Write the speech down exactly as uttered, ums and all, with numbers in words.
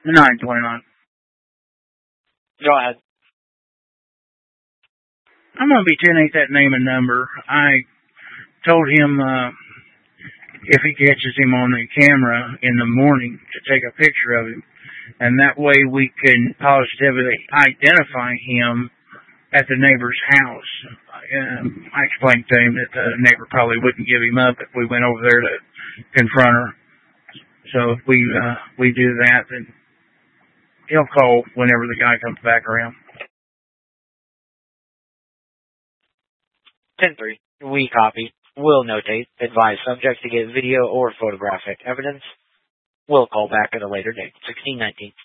nine twenty-nine. Go ahead. I'm going to be ten eight that name and number. I told him uh, if he catches him on the camera in the morning to take a picture of him, and that way we can positively identify him at the neighbor's house. Um, I explained to him that the neighbor probably wouldn't give him up if we went over there to confront her. So if we uh, we do that, then he'll call whenever the guy comes back around. ten three. We copy. Will notate. Advise subject to get video or photographic evidence. We'll call back at a later date. sixteen nineteen.